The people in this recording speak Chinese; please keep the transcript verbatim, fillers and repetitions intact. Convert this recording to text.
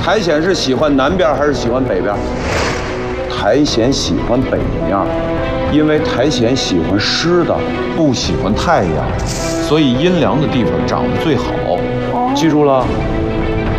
苔藓是喜欢南边还是喜欢北边？苔藓喜欢北面，因为苔藓喜欢湿的，不喜欢太阳，所以阴凉的地方长得最好。记住了。